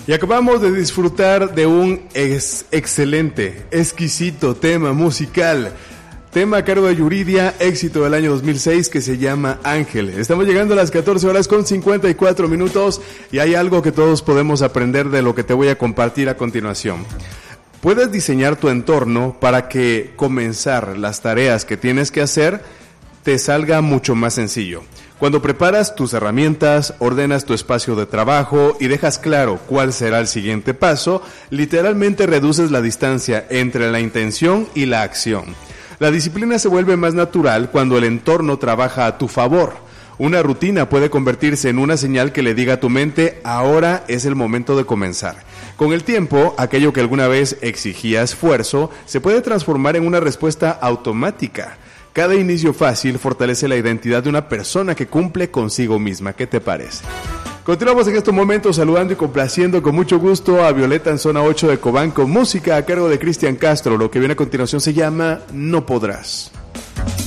Y acabamos de disfrutar de un excelente, exquisito tema musical. Tema a cargo de Yuridia, éxito del año 2006, que se llama Ángel. Estamos llegando a las 14 horas con 54 minutos y hay algo que todos podemos aprender de lo que te voy a compartir a continuación. Puedes diseñar tu entorno para que comenzar las tareas que tienes que hacer te salga mucho más sencillo. Cuando preparas tus herramientas, ordenas tu espacio de trabajo y dejas claro cuál será el siguiente paso, literalmente reduces la distancia entre la intención y la acción. La disciplina se vuelve más natural cuando el entorno trabaja a tu favor. Una rutina puede convertirse en una señal que le diga a tu mente, ahora es el momento de comenzar. Con el tiempo, aquello que alguna vez exigía esfuerzo se puede transformar en una respuesta automática. Cada inicio fácil fortalece la identidad de una persona que cumple consigo misma. ¿Qué te parece? Continuamos en estos momentos saludando y complaciendo con mucho gusto a Violeta en Zona 8 de Cobán con música a cargo de Cristian Castro. Lo que viene a continuación se llama No Podrás.